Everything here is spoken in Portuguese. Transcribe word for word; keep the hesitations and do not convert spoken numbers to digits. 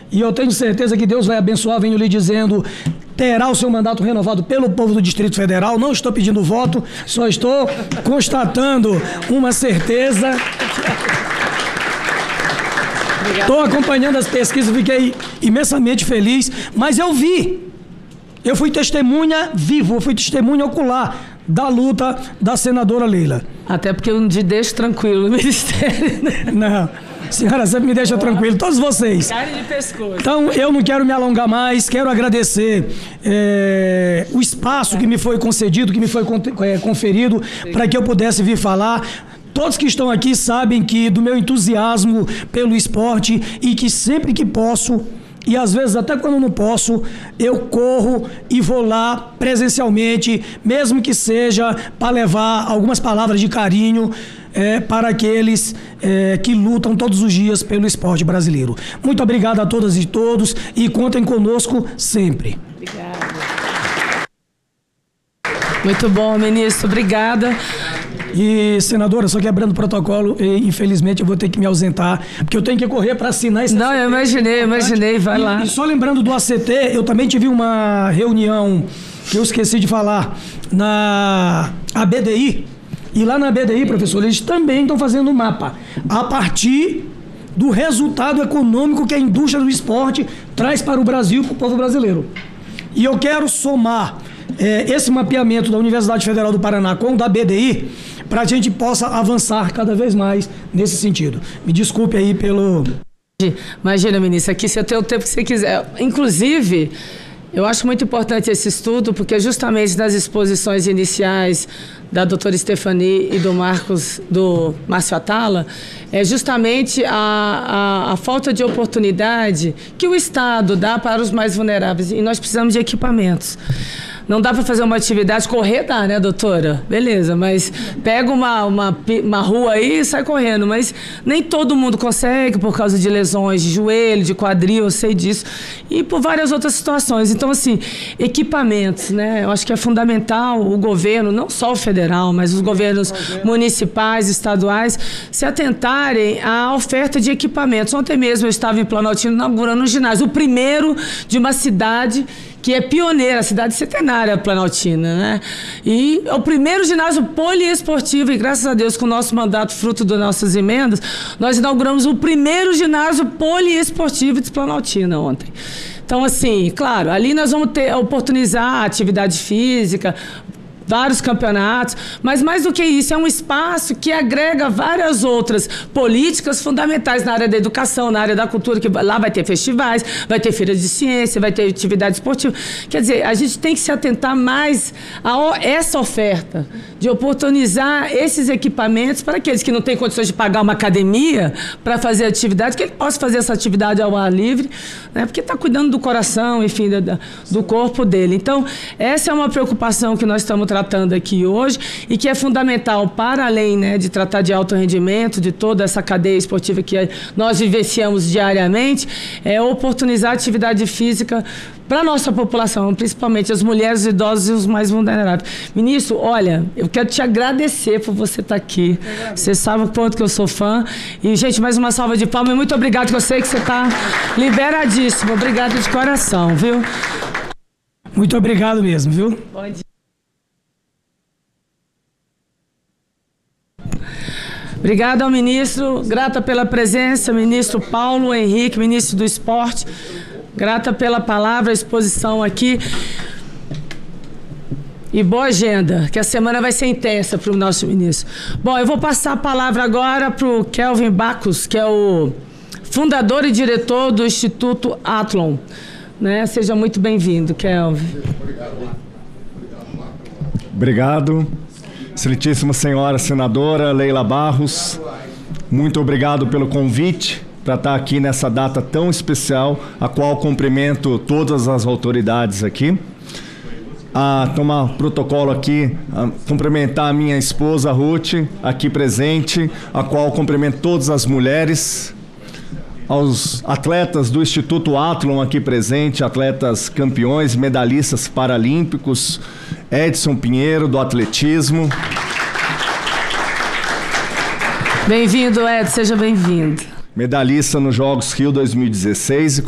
e eu tenho certeza que Deus vai abençoar, venho lhe dizendo, terá o seu mandato renovado pelo povo do Distrito Federal. Não estou pedindo voto, só estou constatando uma certeza. Estou acompanhando as pesquisas, fiquei imensamente feliz, mas eu vi, eu fui testemunha vivo, eu fui testemunha ocular da luta da senadora Leila. Até porque eu não te deixo tranquilo no ministério. Não, senhora sempre me deixa tranquilo, todos vocês. Carne de pescoço. Então, eu não quero me alongar mais, quero agradecer é, o espaço que me foi concedido, que me foi conferido, para que eu pudesse vir falar. Todos que estão aqui sabem que do meu entusiasmo pelo esporte e que sempre que posso, e às vezes até quando não posso, eu corro e vou lá presencialmente, mesmo que seja para levar algumas palavras de carinho é, para aqueles é, que lutam todos os dias pelo esporte brasileiro. Muito obrigado a todas e todos e contem conosco sempre. Obrigada. Muito bom, ministro. Obrigada. E, senadora, só quebrando o protocolo, e, infelizmente eu vou ter que me ausentar, porque eu tenho que correr para assinar esse... Não, eu imaginei, eu imaginei, vai e, lá. E só lembrando do A C T, eu também tive uma reunião que eu esqueci de falar, na A B D I, e lá na A B D I, professor, eles também estão fazendo um mapa, a partir do resultado econômico que a indústria do esporte traz para o Brasil, para o povo brasileiro. E eu quero somar é, esse mapeamento da Universidade Federal do Paraná com o da A B D I, para a gente possa avançar cada vez mais nesse sentido. Me desculpe aí pelo... Imagina, ministro, aqui você tem o tempo que você quiser. Inclusive, eu acho muito importante esse estudo, porque justamente nas exposições iniciais da doutora Stephanie e do Marcos, do Márcio Atala, é justamente a, a, a falta de oportunidade que o Estado dá para os mais vulneráveis. E nós precisamos de equipamentos. Não dá para fazer uma atividade, correr dá, né, doutora? Beleza, mas pega uma, uma, uma rua aí e sai correndo. Mas nem todo mundo consegue por causa de lesões de joelho, de quadril, eu sei disso. E por várias outras situações. Então, assim, equipamentos, né? Eu acho que é fundamental o governo, não só o federal, mas os governos municipais, estaduais, se atentarem à oferta de equipamentos. Ontem mesmo eu estava em Planaltina inaugurando um ginásio, o primeiro de uma cidade que é pioneira, a cidade centenária Planaltina, né? E é o primeiro ginásio poliesportivo, e graças a Deus, com o nosso mandato, fruto das nossas emendas, nós inauguramos o primeiro ginásio poliesportivo de Planaltina ontem. Então, assim, claro, ali nós vamos ter, oportunizar a atividade física, vários campeonatos, mas mais do que isso, é um espaço que agrega várias outras políticas fundamentais na área da educação, na área da cultura, que lá vai ter festivais, vai ter feira de ciência, vai ter atividade esportiva. Quer dizer, a gente tem que se atentar mais a essa oferta, de oportunizar esses equipamentos para aqueles que não têm condições de pagar uma academia para fazer atividade, que ele possa fazer essa atividade ao ar livre, né, porque está cuidando do coração, enfim, da, do corpo dele. Então, essa é uma preocupação que nós estamos tratando aqui hoje e que é fundamental, para além, né, de tratar de alto rendimento, de toda essa cadeia esportiva que nós vivenciamos diariamente, é oportunizar a atividade física para a nossa população, principalmente as mulheres, os idosos e os mais vulneráveis. Ministro, olha, eu quero te agradecer por você estar aqui. Você sabe o quanto que eu sou fã. E, gente, mais uma salva de palmas. Muito obrigado, que eu sei que você está liberadíssimo. Obrigado de coração, viu? Muito obrigado mesmo, viu? Bom dia. Obrigada ao ministro, grata pela presença, ministro Paulo Henrique, ministro do Esporte. Grata pela palavra, a exposição aqui. E boa agenda, que a semana vai ser intensa para o nosso ministro. Bom, eu vou passar a palavra agora para o Kelvin Bacos, que é o fundador e diretor do Instituto Athlon. Né? Seja muito bem-vindo, Kelvin. Obrigado. Excelentíssima senhora senadora Leila Barros, muito obrigado pelo convite para estar aqui nessa data tão especial, a qual cumprimento todas as autoridades aqui. A tomar protocolo aqui, a cumprimentar a minha esposa Ruth, aqui presente, a qual cumprimento todas as mulheres, aos atletas do Instituto Athlon aqui presente, atletas campeões, medalhistas paralímpicos, Edson Pinheiro, do atletismo. Bem-vindo, Edson, seja bem-vindo. Medalhista nos Jogos Rio dois mil e dezesseis.